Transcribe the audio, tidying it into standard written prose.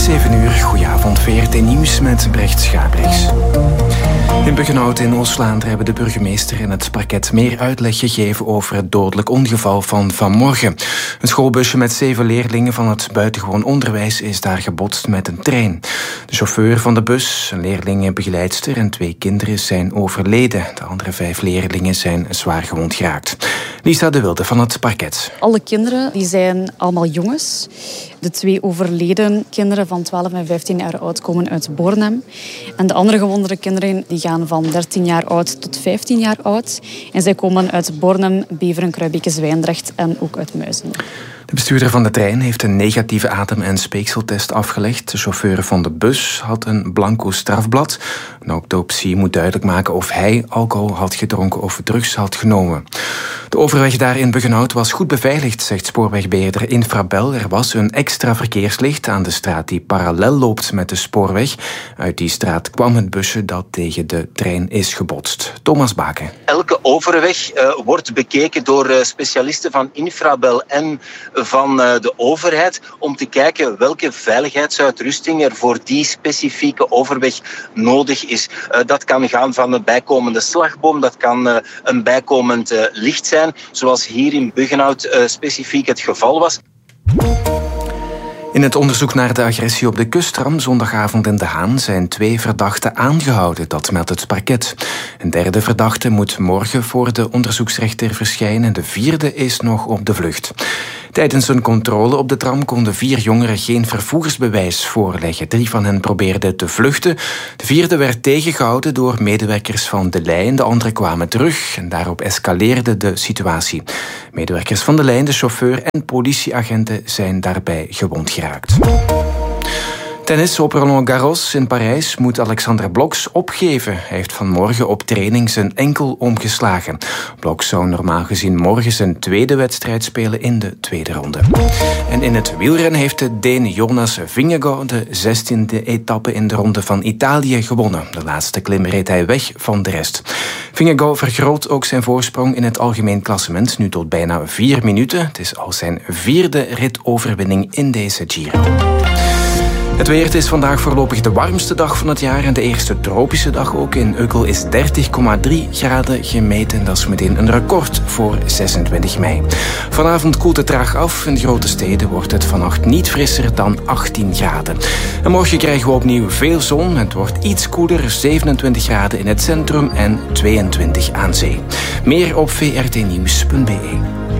7 uur, goedenavond, VRT Nieuws met Brecht Schabrix. In Buggenhout in Oost-Vlaanderen hebben de burgemeester en het parket meer uitleg gegeven over het dodelijk ongeval van vanmorgen. Een schoolbusje met 7 leerlingen van het buitengewoon onderwijs is daar gebotst met een trein. De chauffeur van de bus, een leerlingenbegeleidster en 2 kinderen zijn overleden. De andere 5 leerlingen zijn zwaar gewond geraakt. Lisa de Wilde van het parket. Alle kinderen die zijn allemaal jongens. De 2 overleden kinderen van 12 en 15 jaar oud komen uit Bornem. En de andere gewonde kinderen die gaan van 13 jaar oud tot 15 jaar oud. En zij komen uit Bornem, Beveren, Kruibeke, Zwijndrecht en ook uit Muizen. De bestuurder van de trein heeft een negatieve adem- en speekseltest afgelegd. De chauffeur van de bus had een blanco strafblad. Een autopsie moet duidelijk maken of hij alcohol had gedronken of drugs had genomen. De overweg daar in Buggenhout was goed beveiligd, zegt spoorwegbeheerder Infrabel. Er was een extra verkeerslicht aan de straat die parallel loopt met de spoorweg. Uit die straat kwam het busje dat tegen de trein is gebotst. Thomas Baken. Elke overweg wordt bekeken door specialisten van Infrabel en van de overheid om te kijken welke veiligheidsuitrusting er voor die specifieke overweg nodig is. Dat kan gaan van een bijkomende slagboom, dat kan een bijkomend licht zijn, zoals hier in Buggenhout specifiek het geval was. In het onderzoek naar de agressie op de kustram zondagavond in De Haan zijn 2 verdachten aangehouden, dat meldt het parket. Een 3e verdachte moet morgen voor de onderzoeksrechter verschijnen. De 4e is nog op de vlucht. Tijdens een controle op de tram konden 4 jongeren geen vervoersbewijs voorleggen. 3 van hen probeerden te vluchten. De 4e werd tegengehouden door medewerkers van de lijn. De anderen kwamen terug en daarop escaleerde de situatie. Medewerkers van de lijn, de chauffeur en politieagenten zijn daarbij gewond geraakt. Tennis op Roland Garros in Parijs moet Alexander Blok opgeven. Hij heeft vanmorgen op training zijn enkel omgeslagen. Blok zou normaal gezien morgen zijn 2e wedstrijd spelen in de 2e ronde. En in het wielrennen heeft de Deen Jonas Vingegaard de 16e etappe in de Ronde van Italië gewonnen. De laatste klim reed hij weg van de rest. Vingegaard vergroot ook zijn voorsprong in het algemeen klassement, nu tot bijna 4 minuten. Het is al zijn 4e ritoverwinning in deze Giro. Het weer, het is vandaag voorlopig de warmste dag van het jaar en de eerste tropische dag ook. In Ukkel is 30,3 graden gemeten. Dat is meteen een record voor 26 mei. Vanavond koelt het traag af. In de grote steden wordt het vannacht niet frisser dan 18 graden. En morgen krijgen we opnieuw veel zon. Het wordt iets koeler, 27 graden in het centrum en 22 aan zee. Meer op vrtnieuws.be.